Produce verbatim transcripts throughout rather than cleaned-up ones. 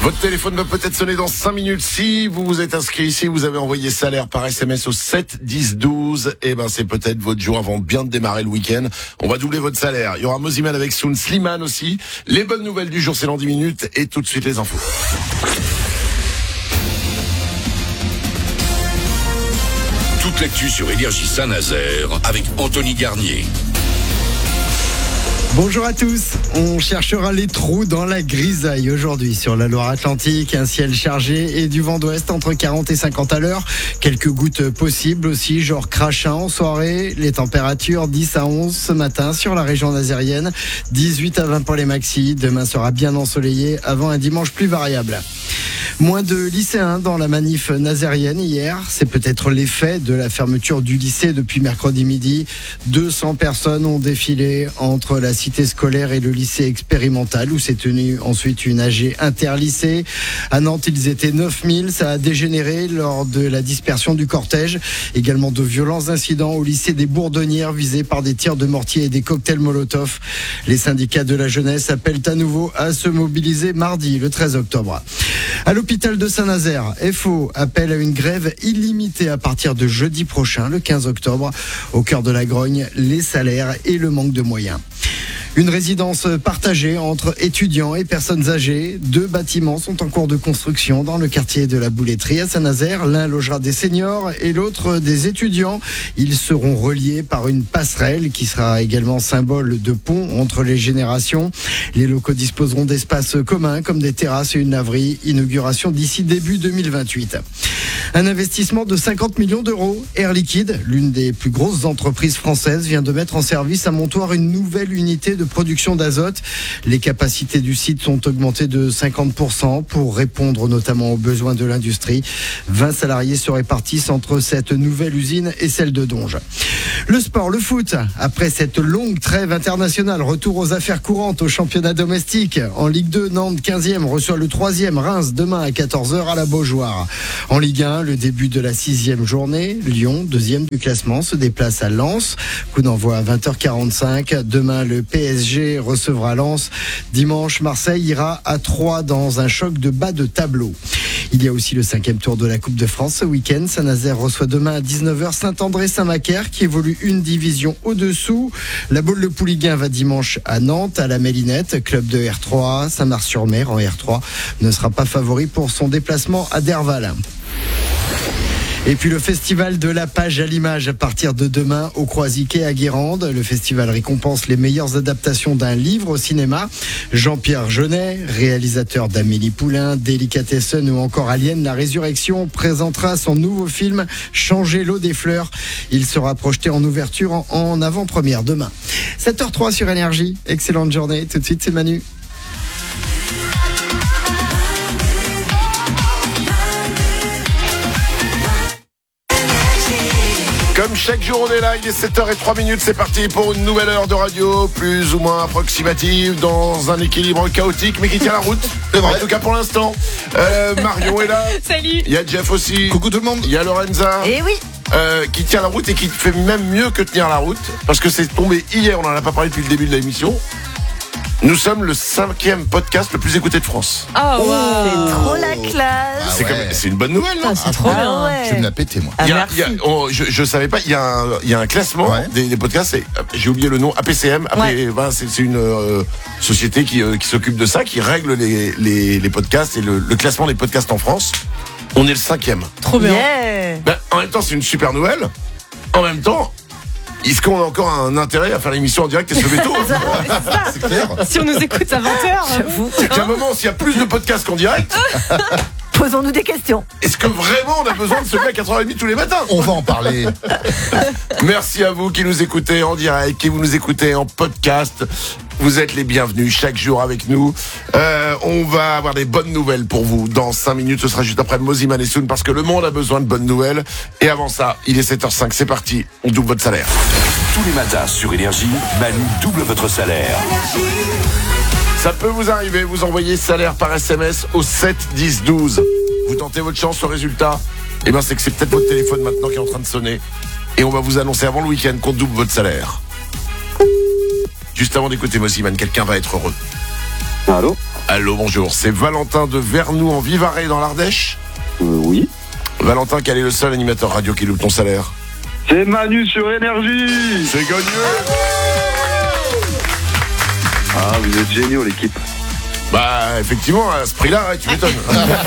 Votre téléphone va peut-être sonner dans cinq minutes. Si vous vous êtes inscrit, si vous avez envoyé salaire par S M S au sept dix douze, eh ben c'est peut-être votre jour avant bien de démarrer le week-end. On va doubler votre salaire. Il y aura Moziman avec Soun, Slimane aussi. Les bonnes nouvelles du jour, c'est dans dix minutes. Et tout de suite les infos. Toute l'actu sur Énergie Saint-Nazaire avec Anthony Garnier. Bonjour à tous, on cherchera les trous dans la grisaille aujourd'hui sur la Loire-Atlantique, un ciel chargé et du vent d'ouest entre quarante et cinquante à l'heure, quelques gouttes possibles aussi, genre crachin en soirée, les températures dix à onze ce matin sur la région nazérienne, dix-huit à vingt pour les maxi, demain sera bien ensoleillé avant un dimanche plus variable. Moins de lycéens dans la manif nazérienne hier. C'est peut-être l'effet de la fermeture du lycée depuis mercredi midi. deux cents personnes ont défilé entre la cité scolaire et le lycée expérimental où s'est tenue ensuite une A G interlycée. À Nantes, ils étaient neuf mille. Ça a dégénéré lors de la dispersion du cortège. Également de violents incidents au lycée des Bourdonnières visés par des tirs de mortier et des cocktails Molotov. Les syndicats de la jeunesse appellent à nouveau à se mobiliser mardi, le treize octobre. À l'hôpital de Saint-Nazaire, F O appelle à une grève illimitée à partir de jeudi prochain, le quinze octobre. Au cœur de la grogne, les salaires et le manque de moyens. Une résidence partagée entre étudiants et personnes âgées. Deux bâtiments sont en cours de construction dans le quartier de la Bouletterie à Saint-Nazaire. L'un logera des seniors et l'autre des étudiants. Ils seront reliés par une passerelle qui sera également symbole de pont entre les générations. Les locaux disposeront d'espaces communs comme des terrasses et une laverie. Inauguration d'ici début deux mille vingt-huit. Un investissement de cinquante millions d'euros. Air Liquide, l'une des plus grosses entreprises françaises, vient de mettre en service à Montoire une nouvelle unité de production d'azote. Les capacités du site sont augmentées de cinquante pour cent pour répondre notamment aux besoins de l'industrie. vingt salariés se répartissent entre cette nouvelle usine et celle de Donge. Le sport, le foot. Après cette longue trêve internationale, retour aux affaires courantes au championnat domestique. En Ligue deux, Nantes quinzième reçoit le troisième Reims demain à quatorze heures à la Beaujoire. En Ligue un, le début de la sixième journée. Lyon, deuxième du classement, se déplace à Lens. Coup d'envoi à vingt heures quarante-cinq. Demain, le P S G recevra Lens. Dimanche, Marseille ira à Troyes dans un choc de bas de tableau. Il y a aussi le cinquième tour de la Coupe de France ce week-end. Saint-Nazaire reçoit demain à dix-neuf heures Saint-André-Saint-Macaire qui évolue une division au-dessous. La Baule de Pouliguen va dimanche à Nantes, à la Mélinette, club de R trois. Saint-Mars-sur-Mer en R trois ne sera pas favori pour son déplacement à Derval. Et puis le festival de la page à l'image à partir de demain au Croisiquet à Guérande. Le festival récompense les meilleures adaptations d'un livre au cinéma. Jean-Pierre Jeunet, réalisateur d'Amélie Poulain, Délicatessen ou encore Alien, la résurrection, présentera son nouveau film Changer l'eau des fleurs. Il sera projeté en ouverture en, en avant-première demain. sept heures trois sur Énergie. Excellente journée. Tout de suite, c'est Manu. Comme chaque jour on est là, il est sept heures trois minutes, c'est parti pour une nouvelle heure de radio, plus ou moins approximative, dans un équilibre chaotique, mais qui tient la route. C'est vrai. En tout cas pour l'instant. Euh, Marion est là. Salut. Il y a Jeff aussi. Coucou tout le monde. Il y a Lorenza. Eh oui. Euh, qui tient la route et qui fait même mieux que tenir la route, parce que c'est tombé hier, on n'en a pas parlé depuis le début de l'émission. Nous sommes le cinquième podcast le plus écouté de France. Oh, wow. C'est trop la classe. C'est, ouais. comme, c'est une bonne nouvelle, non? Ah, c'est trop Ah bien. ouais. Je vais me la péter, moi. Ah, Il y a, merci. il y a, on- je, je savais pas, il y a un, il y a un classement Ouais. des, des podcasts, c'est, j'ai oublié le nom, A P C M. A P, Ouais. ben, c'est, c'est une euh, société qui, euh, qui s'occupe de ça, qui règle les, les, les podcasts et le, le classement des podcasts en France. On est le cinquième. Trop bien. Yeah. Ben, en même temps, c'est une super nouvelle. En même temps, est-ce qu'on a encore un intérêt à faire l'émission en direct et se lever tôt? C'est clair. Si on nous écoute à vingt heures. J'avoue. C'est qu'à un moment, s'il y a plus de podcasts qu'en direct, Posons-nous des questions. est-ce que vraiment on a besoin de se lever à quatre heures trente tous les matins? On va en parler. Merci à vous qui nous écoutez en direct, qui vous nous écoutez en podcast. Vous êtes les bienvenus chaque jour avec nous. Euh, on va avoir des bonnes nouvelles pour vous dans cinq minutes. Ce sera juste après Moziman et Soun parce que le monde a besoin de bonnes nouvelles. Et avant ça, il est sept heures cinq, c'est parti. On double votre salaire. Tous les matins sur Énergie, Manu double votre salaire. Ça peut vous arriver, vous envoyez salaire par S M S au sept dix douze. Vous tentez votre chance, le résultat, eh ben c'est que c'est peut-être votre téléphone maintenant qui est en train de sonner. Et on va vous annoncer avant le week-end qu'on double votre salaire. Juste avant d'écouter Moziman, quelqu'un va être heureux. Allô? Allô, bonjour. C'est Valentin de Vernoux en Vivarais dans l'Ardèche. Euh, oui. Valentin, quel est le seul animateur radio qui loupe ton salaire? C'est Manu sur Énergie. C'est gagné. Ah, vous êtes géniaux, l'équipe. Bah, effectivement, à ce prix-là, ouais, tu m'étonnes.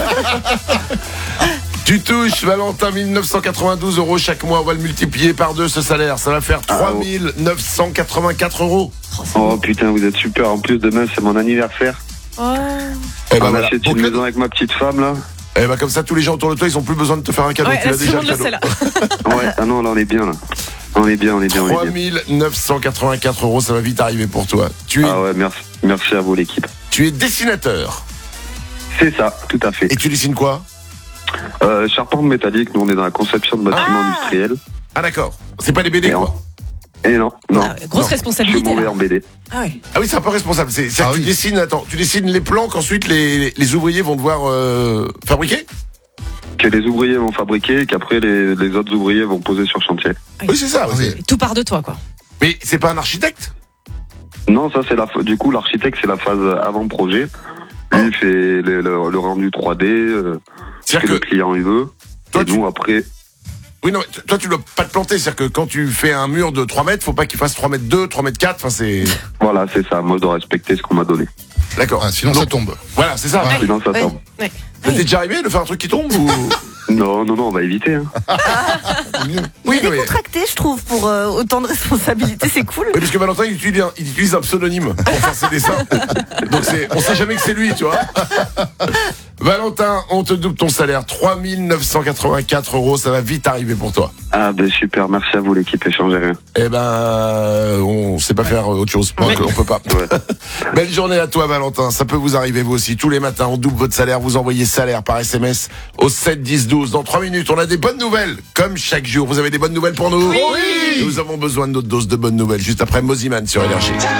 Tu touches, Valentin, mille neuf cent quatre-vingt-douze euros chaque mois. On va le multiplier par deux, ce salaire. Ça va faire trois mille neuf cent quatre-vingt-quatre euros. Oh putain, vous êtes super. En plus, demain, c'est mon anniversaire. Oh. Eh ben On voilà. achète une maison avec ma petite femme, là. Eh ben comme ça, tous les gens autour de toi, ils ont plus besoin de te faire un cadeau. Ouais, tu là, l'as tout déjà le le monde le cadeau. sait là. Ouais, ah non, là, on est bien, là. On est bien, on est bien, on est trois bien. mille neuf cent quatre-vingt-quatre euros, ça va vite arriver pour toi. Tu es, Ah ouais, merci, merci à vous, l'équipe. tu es dessinateur. C'est ça, tout à fait. Et tu dessines quoi? Euh, charpente métallique, nous, on est dans la conception de bâtiments Ah. industriels. Ah d'accord. C'est pas des B D Et quoi. Et non, non. Ah, grosse Non. Je suis responsabilité. mauvais là. en B D. Ah ouais. Ah oui, c'est un peu responsable. C'est, c'est Ah que tu oui. dessines. Attends, tu dessines les plans qu'ensuite les, les ouvriers vont devoir euh, fabriquer. Que les ouvriers vont fabriquer et qu'après, les, les autres ouvriers vont poser sur chantier. Oui, c'est ça. Ah oui. c'est- Tout part de toi, quoi. Mais c'est pas un architecte. Non, ça, c'est la, fa- du coup, l'architecte, c'est la phase avant-projet. Lui, il fait le, le- le rendu trois D, euh, ce que C'est-à-dire le que client il veut. Toi, et tu- nous, après, oui, non, t- toi tu dois pas te planter. C'est-à-dire que quand tu fais un mur de trois mètres, faut pas qu'il fasse trois mètres deux, trois mètres quatre. Enfin, c'est voilà, c'est ça. Moi, je dois respecter ce qu'on m'a donné. d'accord. Ah, sinon Donc, ça tombe. Voilà, c'est ça. Ouais. Sinon, ça Ouais. tombe. Ouais. Ça t'est déjà arrivé de faire un truc qui tombe ou Non, non, non, on va éviter. Hein. Oui, Il est mais- décontracté, je trouve, pour euh, autant de responsabilités. C'est cool. Oui, parce que Valentin, il utilise, un, il utilise un pseudonyme pour faire ses dessins. Donc c'est, on sait jamais que c'est lui, tu vois. Valentin, on te double ton salaire. trois mille neuf cent quatre-vingt-quatre euros, ça va vite arriver pour toi. Ah, ben super. Merci à vous, l'équipe. Échangez rien. Eh ben, euh, on sait pas faire autre chose. Donc, on peut pas. Ouais. Belle journée à toi, Valentin. Ça peut vous arriver, vous aussi. Tous les matins, on double votre salaire. Vous envoyez salaire par S M S au sept dix douze. Dans trois minutes, on a des bonnes nouvelles. Comme chaque jour, vous avez des bonnes nouvelles pour nous? Oui! Nous avons besoin de notre dose de bonnes nouvelles. Juste après Moziman sur Énergie.